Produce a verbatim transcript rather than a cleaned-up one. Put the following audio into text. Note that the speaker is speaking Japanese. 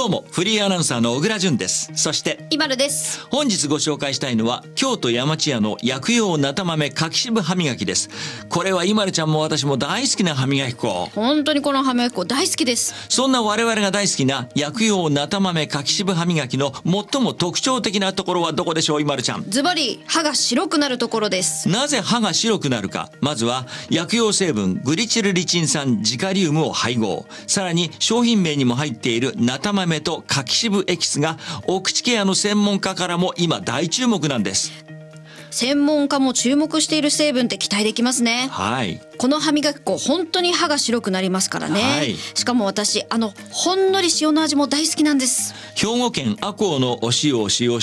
どうもフリーアナウンサーの小倉淳です。そしてイマルです。 本日ご紹介したいのは京都山千屋の薬用なた豆柿渋歯磨きです。これはイマルちゃんも私も大好きな歯磨き粉。 本当にこの歯磨き粉大好きです。 そんな我々が大好きな薬用なた豆柿渋歯磨きの最も特徴的なところはどこでしょう、イマルちゃん。 ズバリ歯が白くなるところです。 なぜ歯が白くなるか。まずは薬用成分グリチルリチン酸ジカリウムを配合、さらに商品名にも入っているなた豆と柿渋エキスがお口ケアの専門家からも今大注目なんです。 専門家も注目している成分って期待できますね。 はい。 この歯磨き粉本当に歯が白くなりますからね。 はい。 しかも私あのほんのり塩の味も大好きなんです。 兵庫県赤穂のお塩を使用